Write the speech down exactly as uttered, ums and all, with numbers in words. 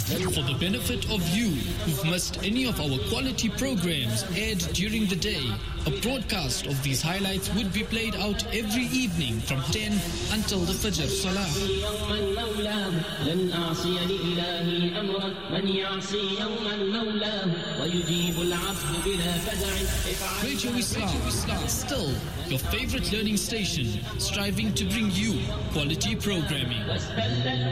For the benefit of you who've missed any of our quality programs aired during the day, a broadcast of these highlights would be played out every evening from ten until the Fajr Salah. Radio Islam, still your favorite learning station, striving to bring you quality programming.